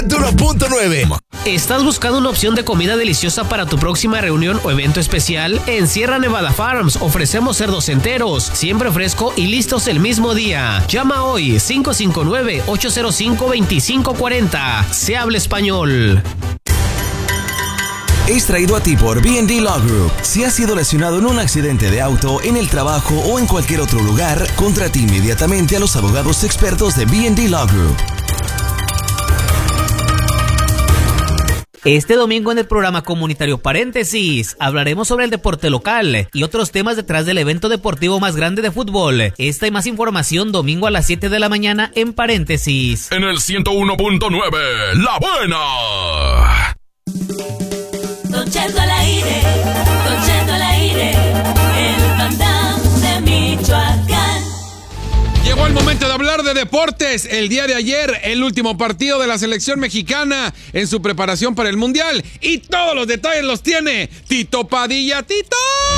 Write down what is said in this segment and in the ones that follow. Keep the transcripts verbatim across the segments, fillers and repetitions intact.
uno punto nueve. ¿Estás buscando una opción de comida deliciosa para tu próxima reunión o evento especial? En Sierra Nevada Farms ofrecemos cerdos enteros, siempre fresco y listos el mismo día. Llama hoy cinco cinco nueve, ocho cero cinco, dos cinco cuatro cero. Se habla español. Es traído a ti por B and D Law Group. Si has sido lesionado en un accidente de auto, en el trabajo o en cualquier otro lugar, contrata inmediatamente a los abogados expertos de B and D Law Group. Este domingo en el programa comunitario Paréntesis hablaremos sobre el deporte local y otros temas detrás del evento deportivo más grande de fútbol. Esta y más información domingo a las siete de la mañana en Paréntesis. En el ciento uno punto nueve, La Buena. Don Cheto al aire, Don Cheto al aire, el bandán de Michoacán. Llegó el momento de hablar de deportes. El día de ayer, el último partido de la selección mexicana en su preparación para el Mundial. Y todos los detalles los tiene Tito Padilla. ¡Tito!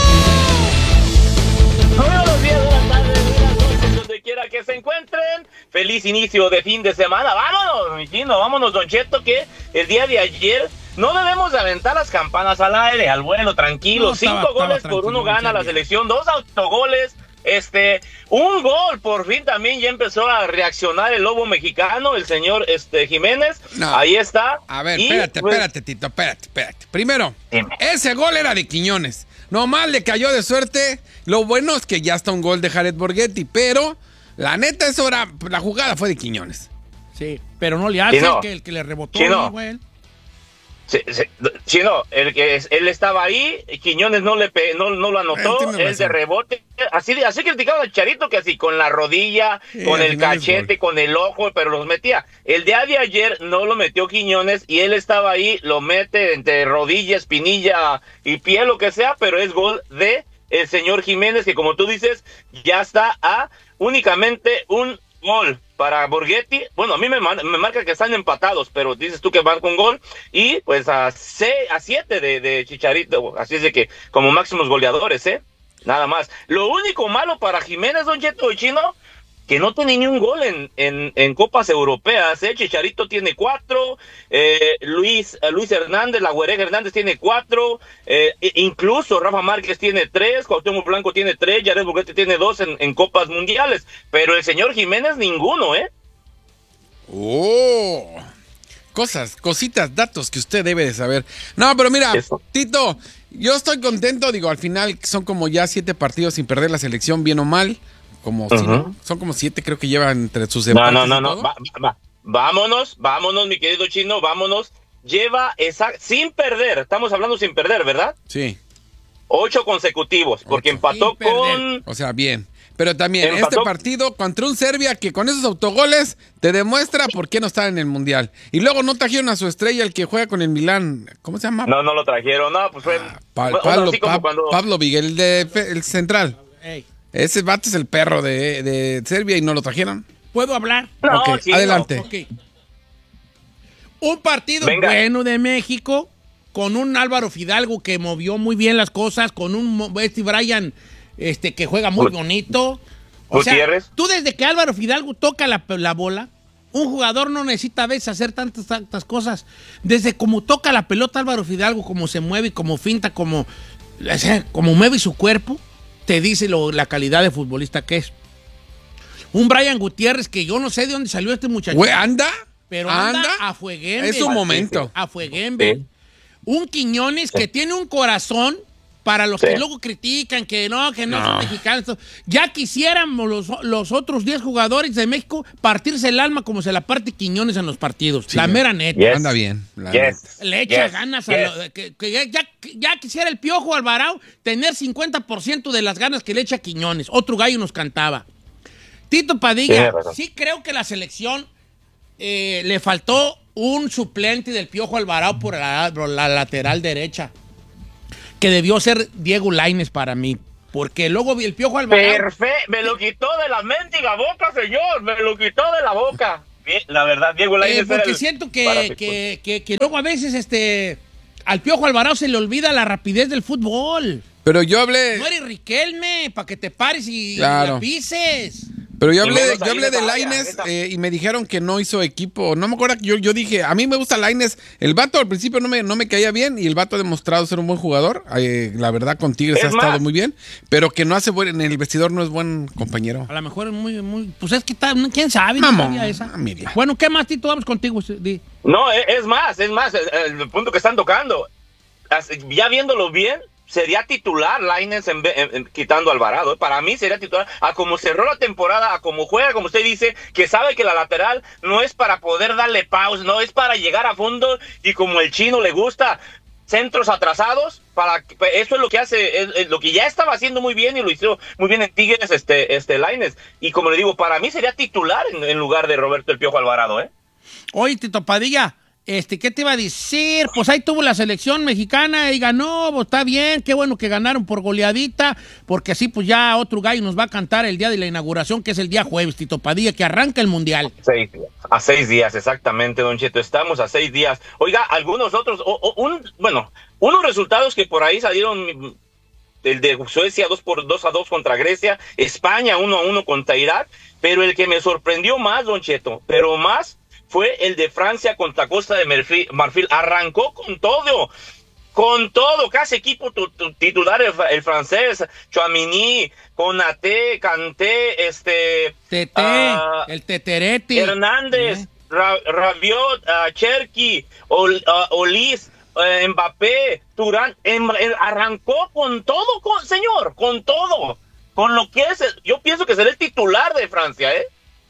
Buenos días, buenas tardes, buenas noches, donde quiera que se encuentren. Feliz inicio de fin de semana. Vámonos, mi chino, vámonos, Don Cheto, que el día de ayer no debemos de aventar las campanas al aire, al vuelo, tranquilo. No, estaba, Cinco goles estaba por uno gana la bien. selección, dos autogoles. Este, un gol, por fin también ya empezó a reaccionar el lobo mexicano, el señor este Jiménez. No. Ahí está. A ver, Y, espérate, pues, espérate, Tito, espérate, espérate. Primero, Dime. ese gol era de Quiñones. Nomás le cayó de suerte. Lo bueno es que ya está un gol de Jared Borghetti, pero la neta, eso era, la jugada fue de Quiñones. Sí, pero no le hace Chino. el que, el que le rebotó. Chino. ahí, güey. Sí, sí, Chino, el que es- él estaba ahí, Quiñones no le pe- no, no lo Él anotó, tiene él razón. de rebote, así así criticaba al Charito que así con la rodilla, Sí, con al el final es cachete, con el ojo, pero los metía. El día de ayer no lo metió Quiñones y él estaba ahí, lo mete entre rodilla, espinilla y pie, lo que sea, pero es gol de el señor Jiménez, que como tú dices, ya está a únicamente un gol para Borghetti. Bueno, a mí me, man- me marca que están empatados, pero dices tú que van con gol. Y pues a seis, a siete de, de Chicharito. Así es de que como máximos goleadores, ¿eh? Nada más. Lo único malo para Jiménez, Don Cheto y Chino, que no tiene ni un gol en, en, en copas europeas, ¿eh? Chicharito tiene cuatro, eh, Luis, eh, Luis Hernández, la Güereja Hernández tiene cuatro, eh, e- incluso Rafa Márquez tiene tres, Cuauhtémoc Blanco tiene tres, Jared Borghetti tiene dos en, en copas mundiales, pero el señor Jiménez ninguno, ¿eh? Oh, cosas, cositas, datos que usted debe de saber. No, pero mira, Eso. Tito, yo estoy contento. Digo, al final son como ya siete partidos sin perder la selección, bien o mal. Como Ujú. sí, ¿no? Son como siete, creo que llevan entre sus No, empates no, no, y no, todo. va- va- vámonos, vámonos, mi querido Chino, vámonos. Lleva esa, sin perder, estamos hablando sin perder, ¿verdad? Sí, Ocho consecutivos, porque Ocho. empató Sin perder. con... o sea, bien. Pero también Empató. este partido contra un Serbia que con esos autogoles te demuestra por qué no está en el Mundial. Y luego no trajeron a su estrella, el que juega con el Milán. ¿Cómo se llama? No, no lo trajeron, no, pues fue... Ah, Pa- bueno, Pablo, así como Pa- cuando- Pablo Vigel, el, de, el central. Ey, Ese vato es el perro de, de Serbia y no lo trajeron. ¿puedo hablar? No, Ok, Chino. adelante. Ok. Un partido Venga. bueno de México, con un Álvaro Fidalgo que movió muy bien las cosas, con un Mo- este Brian este, que juega muy Gut- bonito. O sea, Gutiérrez. tú desde que Álvaro Fidalgo toca la, la bola, un jugador no necesita a veces hacer tantas, tantas cosas. Desde como toca la pelota Álvaro Fidalgo, como se mueve, como finta, como, o sea, como mueve su cuerpo, te dice lo- la calidad de futbolista que es. Un Brian Gutiérrez que yo no sé de dónde salió este muchacho. Güey, ¿anda? Pero anda, ¿Anda? a fueguembe. Es su momento. A fueguembe. Sí. Un Quiñones que tiene un corazón para los Sí. que luego critican que no, que no, No. son mexicanos. Ya quisiéramos los, los otros diez jugadores de México partirse el alma como se la parte Quiñones en los partidos. Sí. La mera neta. Yes. Anda bien. la Yes. Le echa Yes. ganas Yes. a lo- que, que ya, ya- ya quisiera el Piojo Alvarado tener cincuenta por ciento de las ganas que le echa Quiñones. Otro gallo nos cantaba. Tito Padilla, Tiene razón. sí creo que la selección eh, le faltó un suplente del Piojo Alvarado por la, por la lateral derecha, que debió ser Diego Lainez para mí, porque luego el Piojo Alvarado... Perfecto, me lo quitó de la mendiga boca, señor, me lo quitó de la boca. Bien, la verdad, Diego Eh, Lainez era porque el- siento para que, fútbol. que, que, que luego a veces este al Piojo Alvarado se le olvida la rapidez del fútbol. Pero yo hablé. No eres Riquelme, para que te pares y Claro. la pises. Pero yo hablé, menos yo ahí hablé de de Vaya, Lainez neta. eh, y me dijeron que no hizo equipo. No me acuerdo, yo, yo dije, a mí me gusta Lainez. El vato al principio no me, no me caía bien y el vato ha demostrado ser un buen jugador. Eh, la verdad, con Tigres Es ha estado más. muy bien, pero que no hace buen, en el vestidor no es buen compañero. A lo mejor es muy, muy. Pues es que está. ¿Quién sabe? No Mamón, sabía esa. ah, mira. Bueno, ¿qué más, Tito? Vamos contigo. Di. No, es, es más, es más, el, el punto que están tocando. As- Ya viéndolo bien, sería titular Lainez en, ve- en- en- quitando a Alvarado. Para mí sería titular. A como cerró la temporada, a como juega, como usted dice, que sabe que la lateral no es para poder darle pausa, no es para llegar a fondo y como el chino le gusta, centros atrasados, para que- eso es lo que hace, es, es lo que ya estaba haciendo muy bien y lo hizo muy bien en Tigres, este, este Lainez. Y como le digo, para mí sería titular en, en lugar de Roberto el Piojo Alvarado, ¿eh? Oye, Tito Padilla, este, ¿qué te iba a decir? Pues ahí tuvo la selección mexicana y ganó, pues está bien, qué bueno que ganaron por goleadita, porque así pues ya otro gallo nos va a cantar el día de la inauguración, que es el día jueves, Tito Padilla, que arranca el Mundial. Seis días. A seis días, exactamente, Don Cheto. Estamos a seis días. Oiga, algunos otros, o, o, un, bueno, unos resultados que por ahí salieron, el de Suecia dos por dos a dos contra Grecia, España uno a uno contra Irak, pero el que me sorprendió más, Don Cheto, pero más fue el de Francia contra Costa de Marfil. Marfil. Arrancó con todo. Con todo, casi equipo tu, tu, titular el, el francés, Tchouaméni, Konaté, Kanté, este... Tete, uh, el Teteretti. Hernández, ¿Eh? Ra, Rabiot, uh, Cherki, Ol, uh, Olis, uh, Mbappé, Turán, en, en, arrancó con todo, con, señor, con todo. Con lo que es, yo pienso que será el titular de Francia, ¿eh?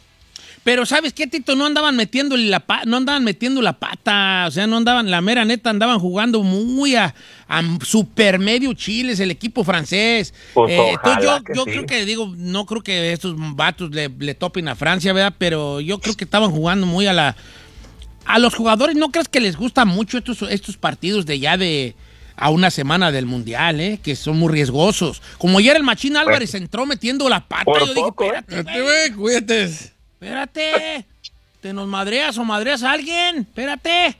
Pero ¿sabes qué, Tito? No andaban metiendo la pa- no andaban metiendo la pata, o sea, no andaban, la mera neta, andaban jugando muy a, a super medio chiles el equipo francés. Pues Eh, entonces ojalá yo, que yo sí. creo que, digo, no creo que estos vatos le, le topen a Francia, ¿verdad? Pero yo creo que estaban jugando muy a la... A los jugadores, ¿no crees que les gusta mucho estos, estos partidos de ya de... a una semana del Mundial, ¿eh? Que son muy riesgosos. Como ayer el Machín Álvarez entró metiendo la pata, Por yo dije, poco, ¿eh? espérate, Espérate, güey. güey, cuídate. Espérate, ¿te nos madreas o madreas a alguien? Espérate.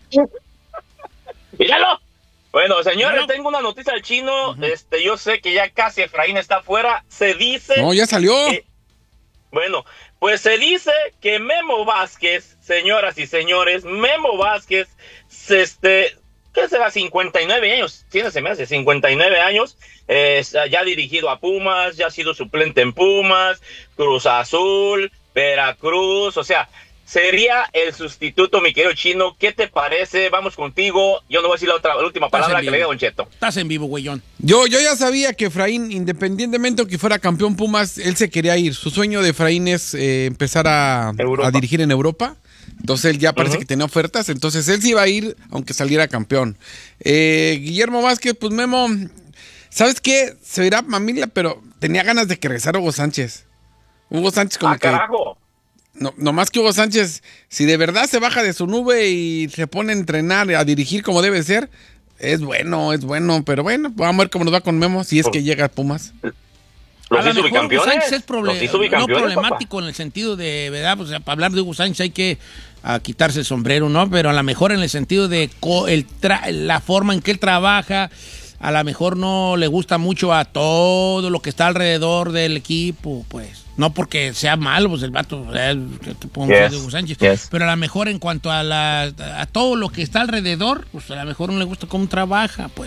¡Míralo! Bueno, señores, Míralo. tengo una noticia al chino. Uh-huh. Este, yo sé que ya casi Efraín está afuera. Se dice... No, ya salió. Que, bueno, pues se dice que Memo Vázquez, señoras y señores, Memo Vázquez, este... ¿Qué será? cincuenta y nueve años, tiene, se me hace, cincuenta y nueve años, eh, ya ha dirigido a Pumas, ya ha sido suplente en Pumas, Cruz Azul, Veracruz, o sea, sería el sustituto, mi querido chino. ¿Qué te parece? Vamos contigo. Yo no voy a decir la, otra, la última palabra que le diga Don Cheto. Estás en vivo, güeyón. Yo, yo ya sabía que Efraín, independientemente de que fuera campeón Pumas, él se quería ir. Su sueño de Efraín es eh, empezar a, a dirigir en Europa. Entonces él ya parece uh-huh. que tenía ofertas, entonces él sí iba a ir aunque saliera campeón. Eh, Guillermo Vázquez, pues Memo, ¿sabes qué? Se irá mamila, pero tenía ganas de que regresara Hugo Sánchez. Hugo Sánchez como ah, que... carajo. No, no más que Hugo Sánchez, si de verdad se baja de su nube y se pone a entrenar, a dirigir como debe ser, es bueno, es bueno, pero bueno, vamos a ver cómo nos va con Memo, si es que llega a Pumas. Los a lo hizo mejor Hugo Sánchez es proble- no problemático papá. En el sentido de, ¿verdad? Pues para hablar de Hugo Sánchez hay que a quitarse el sombrero, ¿no? Pero a lo mejor en el sentido de co- el tra- la forma en que él trabaja, a lo mejor no le gusta mucho a todo lo que está alrededor del equipo, pues. No porque sea malo, pues el vato, eh, te pongo yes, de Hugo Sánchez, yes. Pero a lo mejor en cuanto a, la, a todo lo que está alrededor, pues a lo mejor no le gusta cómo trabaja, pues.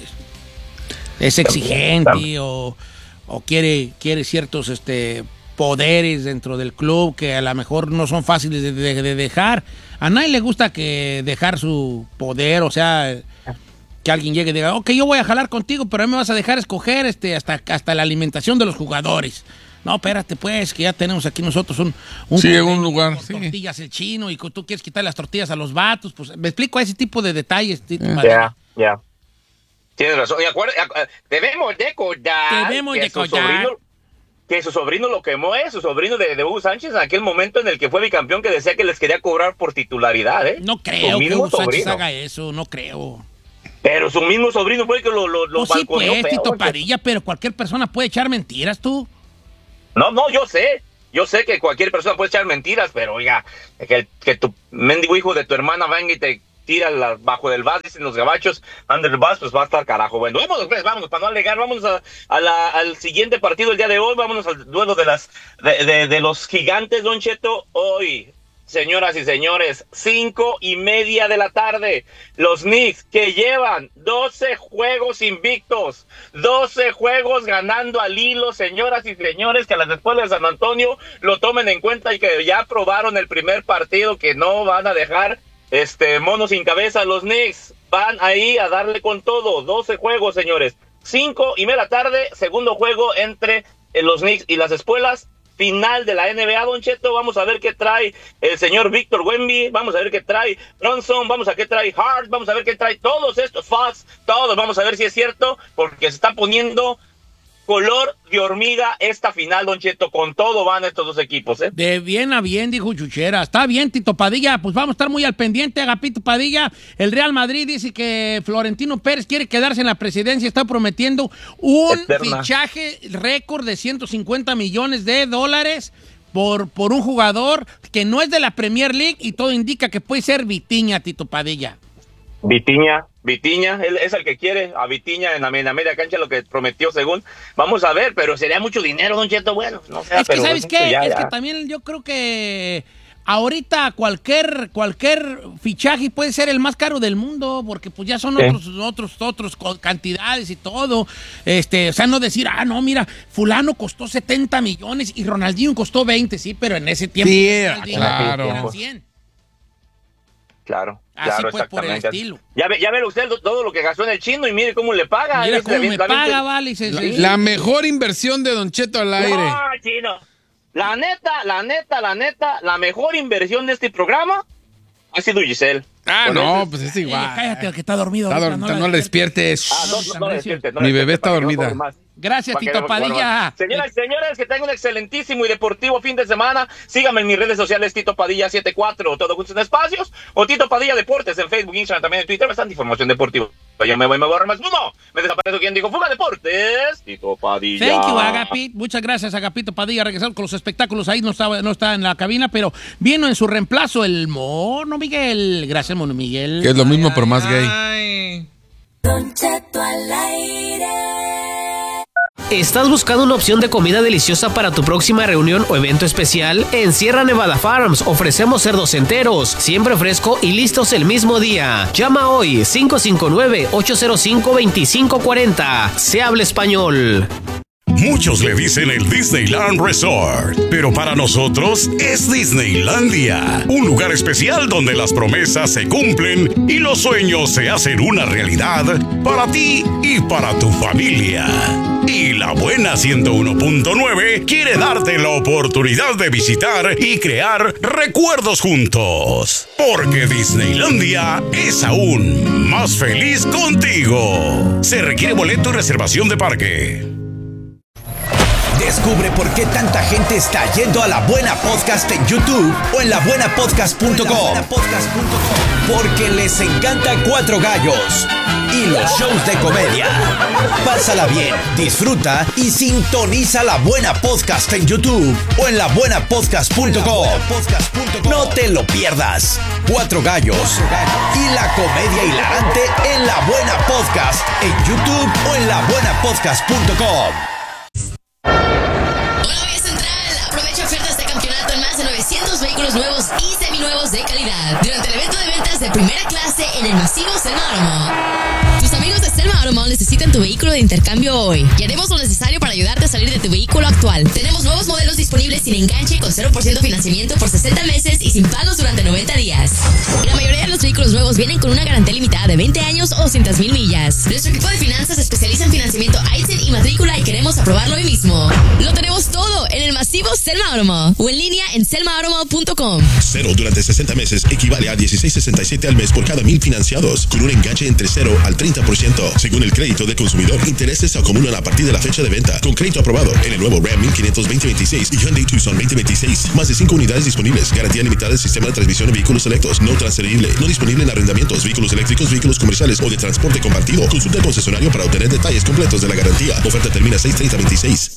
Es exigente o... o quiere, quiere ciertos este, poderes dentro del club que a lo mejor no son fáciles de, de, de dejar. A nadie le gusta que dejar su poder, o sea, que alguien llegue y diga, ok, yo voy a jalar contigo, pero a mí me vas a dejar escoger este, hasta, hasta la alimentación de los jugadores. No, espérate, pues, que ya tenemos aquí nosotros un, un, sí, un lugar. Sí. Tortillas el chino y tú quieres quitar las tortillas a los vatos. Pues me explico a ese tipo de detalles. Ya, ya. Yeah, yeah. Tienes razón. Y acuerda, debemos de acordar debemos que, de su sobrino, que su sobrino lo quemó, ¿eh? Su sobrino de, de Hugo Sánchez en aquel momento en el que fue bicampeón, que decía que les quería cobrar por titularidad, ¿eh? No creo que Hugo sobrino. Sánchez haga eso, no creo. Pero su mismo sobrino fue el que lo, lo, lo pues balconeó. Sí, pues, Tito Padilla, pero cualquier persona puede echar mentiras, tú. No, no, yo sé. Yo sé que cualquier persona puede echar mentiras, pero oiga, que, que tu mendigo hijo de tu hermana venga y te tira la, bajo del bus, dicen los gabachos, under the bus, pues va a estar carajo. Bueno, vámonos, pues, vámonos, para no alegar, vámonos a, a la, al siguiente partido el día de hoy, vámonos al duelo de las de, de, de los gigantes, Don Cheto, hoy. Señoras y señores, cinco y media de la tarde, los Knicks que llevan doce juegos invictos, doce juegos ganando al hilo, señoras y señores, que a las escuelas de San Antonio lo tomen en cuenta y que ya probaron el primer partido, que no van a dejar este mono sin cabeza. Los Knicks van ahí a darle con todo, doce juegos, señores, cinco y media de la tarde, segundo juego entre eh, los Knicks y las espuelas. Final de la N B A, Don Cheto, vamos a ver qué trae el señor Víctor Wemby, vamos a ver qué trae Bronson, vamos a ver qué trae Hart, vamos a ver qué trae todos estos, Fox, todos, vamos a ver si es cierto, porque se está poniendo color de hormiga esta final, Don Cheto, con todo van estos dos equipos, ¿eh? De bien a bien, dijo Chuchera. Está bien, Tito Padilla, pues vamos a estar muy al pendiente, Agapito Padilla. El Real Madrid dice que Florentino Pérez quiere quedarse en la presidencia, está prometiendo un Eterna. fichaje récord de ciento cincuenta millones de dólares por, por un jugador que no es de la Premier League y todo indica que puede ser Vitinha, Tito Padilla. Vitinha, Vitinha, él es el que quiere a Vitinha en la, en la media cancha, lo que prometió según. Vamos a ver, pero sería mucho dinero, Don Cheto, bueno, no sé. Es que, pero ¿sabes es qué? Que ya, es ya. que también yo creo que ahorita cualquier cualquier fichaje puede ser el más caro del mundo, porque pues ya son ¿Sí? otros otros otros cantidades y todo. Este, o sea, no decir, ah, no, mira, fulano costó setenta millones y Ronaldinho costó veinte, sí, pero en ese tiempo Sí, Ronaldinho claro. eran cien. Claro, Así claro, pues, por el exactamente. estilo. Ya ve, ya ve usted todo lo que gastó en el chino y mire cómo le paga. Mira Es cómo me también- paga, vale. y se- La, se- la mejor inversión de Don Cheto al aire. No, chino. La neta, la neta, la neta, la mejor inversión de este programa ha sido Giselle. Ah, Con no, ese- pues es Eh, igual. cállate, el que está dormido. Está ahorita, dor- no le despiertes. Ah, no, no, no, despiertes, no Mi despiertes, bebé está para que no dormida. cobre más. Gracias, Para que Tito no- Padilla. bueno, señoras y señores, que tengan un excelentísimo y deportivo fin de semana. Síganme en mis redes sociales, Tito Padilla setenta y cuatro, todo juntos en espacios, o Tito Padilla Deportes en Facebook, Instagram, también en Twitter, bastante información deportiva. Yo me voy, me voy a ahorrar más uno. Me desaparezco. ¿Quién dijo? Fuga Deportes, Tito Padilla. Thank you, Agapit. Muchas gracias, Agapito Padilla. Regresamos con los espectáculos. Ahí no está, no está en la cabina, pero vino en su reemplazo el Mono Miguel. Gracias, Mono Miguel. Que es lo mismo, pero más gay. Ay. Don Cheto al aire. ¿Estás buscando una opción de comida deliciosa para tu próxima reunión o evento especial? En Sierra Nevada Farms ofrecemos cerdos enteros, siempre fresco y listos el mismo día. Llama hoy cinco cinco nueve, ocho cero cinco, dos cinco cuatro cero. Se habla español. Muchos le dicen el Disneyland Resort, pero para nosotros es Disneylandia, un lugar especial donde las promesas se cumplen y los sueños se hacen una realidad para ti y para tu familia. Y La Buena ciento uno punto nueve quiere darte la oportunidad de visitar y crear recuerdos juntos, porque Disneylandia es aún más feliz contigo. Se requiere boleto y reservación de parque. Descubre por qué tanta gente está yendo a La Buena Podcast en YouTube o en la buena podcast punto com. Porque les encanta Cuatro Gallos y los shows de comedia. Pásala bien, disfruta y sintoniza La Buena Podcast en YouTube o en la buena podcast punto com. No te lo pierdas. Cuatro Gallos y la comedia hilarante en La Buena Podcast en YouTube o en la buena podcast punto com. Nueva Central, aprovecha ofertas de campeonato en más de novecientos vehículos nuevos y seminuevos de calidad durante el evento de ventas de primera clase en el masivo Selma Automall. Tus amigos de Selma Automall necesitan tu vehículo de intercambio hoy y haremos lo necesario para ayudarte a salir de tu vehículo actual. Tenemos nuevos modelos disponibles sin enganche, con cero por ciento financiamiento por sesenta meses y sin pagos durante noventa días. Y la mayoría de los vehículos nuevos vienen con una garantía limitada de veinte años o doscientas mil millas. Nuestro equipo de finanzas se especializa en financiamiento I T I N y matrícula y queremos aprobarlo hoy mismo. Lo tenemos todo en el masivo Selma Automall o en línea en selma automall punto com. Cero durante sesenta meses equivale a dieciséis sesenta y siete al mes por cada mil financiados, con un enganche entre cero al treinta por ciento. Según el crédito del consumidor, intereses se acumulan a partir de la fecha de venta. Con crédito aprobado en el nuevo Ram mil quinientos veinte veintiséis y Hyundai Tucson veinte veintiséis. Más de cinco unidades disponibles. Garantía limitada del sistema de transmisión en vehículos selectos. No transferible. No disponible en arrendamientos, vehículos eléctricos, vehículos comerciales o de transporte compartido. Consulta al concesionario para obtener detalles completos de la garantía. Oferta termina seis treinta veintiséis.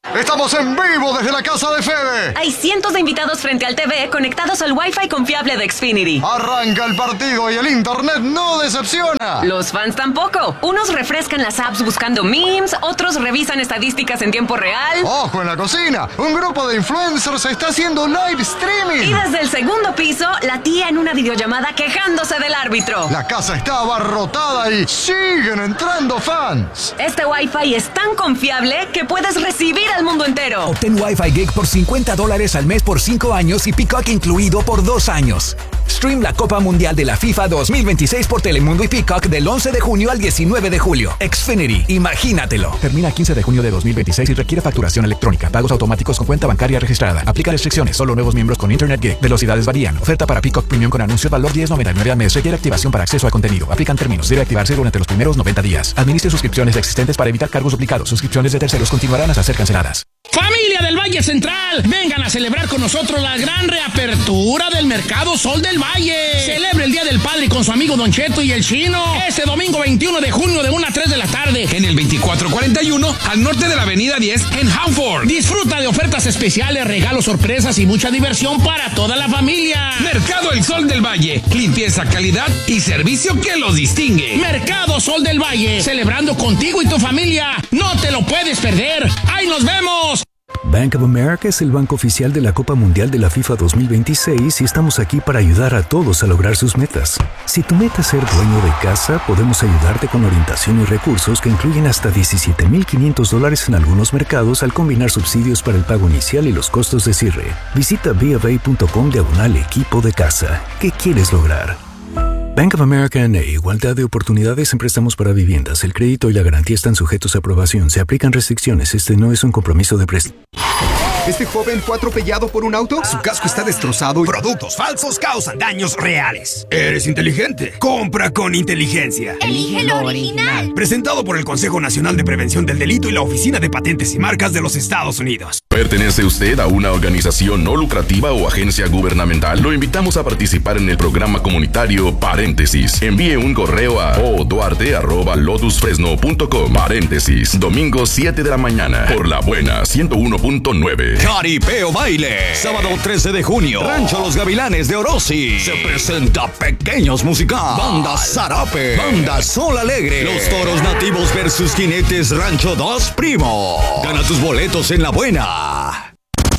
Estamos en vivo desde la casa de Fede. Hay cientos de invitados frente al T V conectados al Wi-Fi confiable de Xfinity. Arranca el partido y el internet no decepciona. Los fans tampoco. Unos refrescan las apps buscando memes, otros revisan estadísticas en tiempo real. ¡Ojo en la cocina! Un grupo de influencers está haciendo live streaming. Y desde el segundo piso, la tía en una videollamada quejándose del árbitro. La casa está abarrotada y siguen entrando fans. Este Wi-Fi es tan confiable que puedes recibir al mundo entero. Obtén Wi-Fi Gig por cincuenta dólares al mes por cinco años y Peacock incluido por dos años. Stream la Copa Mundial de la FIFA dos mil veintiséis por Telemundo y Peacock del once de junio al diecinueve de julio. Xfinity, imagínatelo. Termina el quince de junio de dos mil veintiséis y requiere facturación electrónica. Pagos automáticos con cuenta bancaria registrada. Aplica restricciones. Solo nuevos miembros con Internet Gig. Velocidades varían. Oferta para Peacock Premium con anuncio valor diez noventa y nueve al mes. Requiere activación para acceso a contenido. Aplican términos. Debe activarse durante los primeros noventa días. Administre suscripciones existentes para evitar cargos duplicados. Suscripciones de terceros continuarán hasta ser canceladas. Familia del Valle Central, vengan a celebrar con nosotros la gran reapertura del Mercado Sol del Valle. Celebre el Día del Padre con su amigo Don Cheto y el Chino este domingo veintiuno de junio de una a tres de la tarde en el veinticuatro cuarenta y uno al norte de la avenida diez en Hanford. Disfruta de ofertas especiales, regalos, sorpresas y mucha diversión para toda la familia. Mercado El Sol del Valle, limpieza, calidad y servicio que los distingue. Mercado Sol del Valle, celebrando contigo y tu familia. No te lo puedes perder. ¡Ahí nos vemos! Bank of America es el banco oficial de la Copa Mundial de la FIFA dos mil veintiséis y estamos aquí para ayudar a todos a lograr sus metas. Si tu meta es ser dueño de casa, podemos ayudarte con orientación y recursos que incluyen hasta diecisiete mil quinientos dólares en algunos mercados al combinar subsidios para el pago inicial y los costos de cierre. Visita bofa.com diagonal equipo de casa. ¿Qué quieres lograr? Bank of America N A. Igualdad de oportunidades en préstamos para viviendas. El crédito y la garantía están sujetos a aprobación. Se aplican restricciones. Este no es un compromiso de préstamo. ¿Este joven fue atropellado por un auto? Su casco está destrozado y productos falsos causan daños reales. Eres inteligente. Compra con inteligencia. Elige lo original. Presentado por el Consejo Nacional de Prevención del Delito y la Oficina de Patentes y Marcas de los Estados Unidos. ¿Pertenece usted a una organización no lucrativa o agencia gubernamental? Lo invitamos a participar en el programa comunitario Paréntesis. Envíe un correo a oduarte arroba lotus fresno punto com. Paréntesis. Domingo siete de la mañana. Por La Buena ciento uno punto nueve. Jaripeo Baile. Sábado trece de junio. Rancho Los Gavilanes de Orosi. Se presenta Pequeños Musical. Banda Zarape. Banda Sol Alegre. Los Toros Nativos versus Jinetes Rancho Dos Primo. Gana tus boletos en La Buena.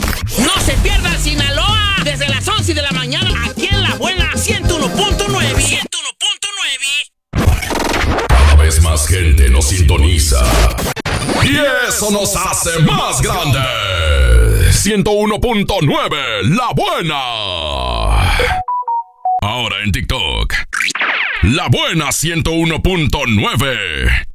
No se pierdan Sinaloa. Desde las once de la mañana aquí en La Buena ciento uno punto nueve. ciento uno punto nueve. Cada vez más gente nos sintoniza. Y eso nos hace más grandes. ciento uno punto nueve, La Buena. Ahora en TikTok, La Buena ciento uno punto nueve.